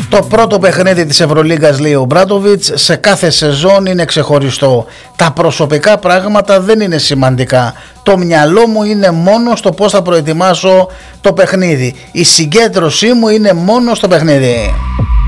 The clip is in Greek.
Το πρώτο παιχνίδι της Ευρωλίγκας, λέει ο Μπράντοβιτς, σε κάθε σεζόν είναι ξεχωριστό. Τα προσωπικά πράγματα δεν είναι σημαντικά. Το μυαλό μου είναι μόνο στο πώς θα προετοιμάσω το παιχνίδι. Η συγκέντρωσή μου είναι μόνο στο παιχνίδι.